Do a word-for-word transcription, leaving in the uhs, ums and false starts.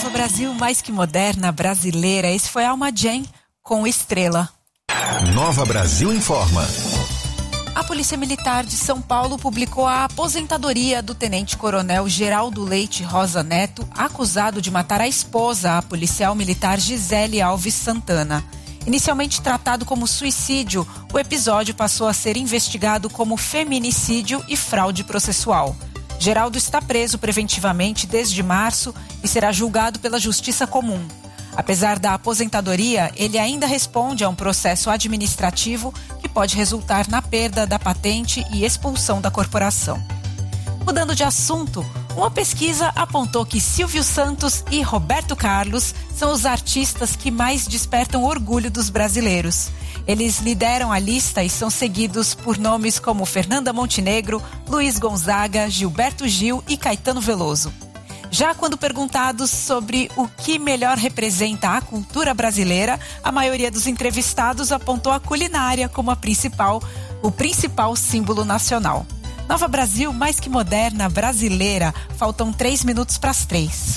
Nova Brasil, mais que moderna, brasileira. Esse foi Alma Jane com Estrela. Nova Brasil informa. A Polícia Militar de São Paulo publicou a aposentadoria do tenente-coronel Geraldo Leite Rosa Neto, acusado de matar a esposa, a policial militar Gisele Alves Santana. Inicialmente tratado como suicídio, o episódio passou a ser investigado como feminicídio e fraude processual. Geraldo está preso preventivamente desde março e será julgado pela Justiça Comum. Apesar da aposentadoria, ele ainda responde a um processo administrativo que pode resultar na perda da patente e expulsão da corporação. Mudando de assunto, uma pesquisa apontou que Silvio Santos e Roberto Carlos são os artistas que mais despertam orgulho dos brasileiros. Eles lideram a lista e são seguidos por nomes como Fernanda Montenegro, Luiz Gonzaga, Gilberto Gil e Caetano Veloso. Já quando perguntados sobre o que melhor representa a cultura brasileira, a maioria dos entrevistados apontou a culinária como a principal, o principal símbolo nacional. Nova Brasil, mais que moderna, brasileira. Faltam três minutos para as três.